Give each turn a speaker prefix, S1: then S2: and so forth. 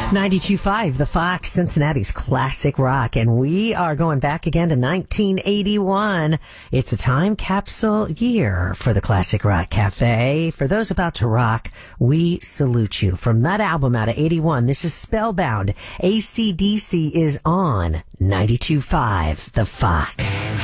S1: 92.5, the Fox, Cincinnati's classic rock. And we are going back again to 1981. It's a time capsule year for the Classic Rock Cafe. For those about to rock, we salute you. From that album out of 81, this is Spellbound. AC/DC is on 92.5, the Fox.